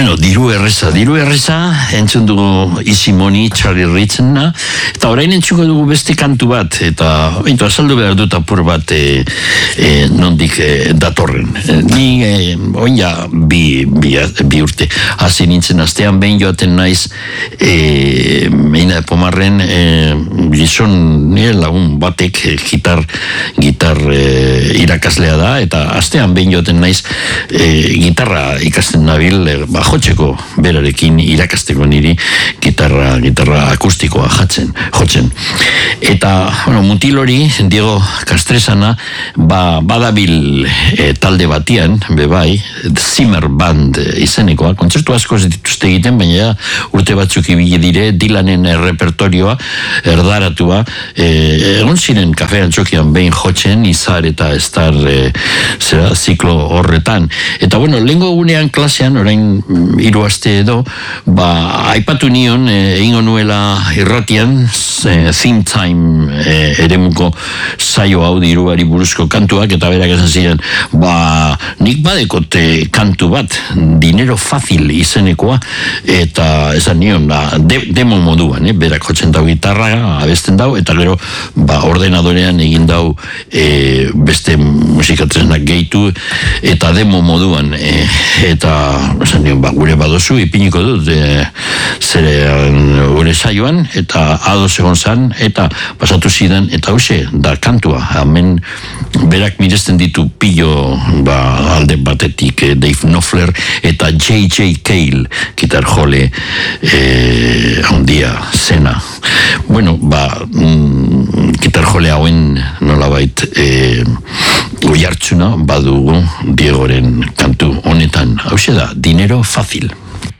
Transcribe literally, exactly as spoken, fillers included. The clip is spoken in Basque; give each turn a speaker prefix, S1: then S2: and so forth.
S1: Bueno, diru erreza, diru erreza, entzun dugu Isimoni, Charlie Ritzena, eta orain entzuko dugu beste kantu bat, eta bintu, azaldu behar dut apur bat e, e, nondik e, datorren. E, ni, e, oina, bi, bi, bi urte, hasi nintzen astean behin joaten naiz, e, Meina de Pomarren, e, gizon, nire lagun batek, e, gitar, gitar e, irakaslea da, eta astean behin joaten naiz, e, gitarra ikasten nabil, e, ba, jotzeko berarekin irakasteko niri gitarra, gitarra akustikoa jatzen, jotzen. Eta, bueno, mutil hori, Diego Castresana, ba, badabil e, talde batian, bebai, Zimmer Band izenekoa, kontzertu asko ez dituzte egiten, baina urte batzuk ibili dire, Dylanen repertorioa, erdaratua, e, egon ziren kafean txokian behin jotzen, izar eta estar e, zera, ziklo horretan. Eta, bueno, lehengo gunean klasean, orain hiru aste edo, ba, aipatu nion, e, egingo nuela irratian, e, Theme Time e, eremuko saio hau diruari buruzko kantuak, eta berak esan ziren, ba, nik badekote kantu bat, dinero fácil izenekoa, eta esan nion, ba, de, demo moduan, eh, berak jotzen dau gitarra, abesten dau, eta gero, ba, ordenadorean egin dau e, beste musikatresnak gehitu, eta demo moduan, e, eta esan nion, ba, gure badozu, ipiniko dut, e, zere gure saioan, eta ados egon zan, eta pasatu zidan, eta hause, da kantua, hemen berak miresten ditu pilo, ba, alde batetik, e, Dave Knopfler, eta J J Cale, gitar jole, e, handia, zena. Bueno, ba, mm, gitar jole hauen nolabait, e, oihartzuna badugu Diegoren kantu honetan, hause da, dinero fácil.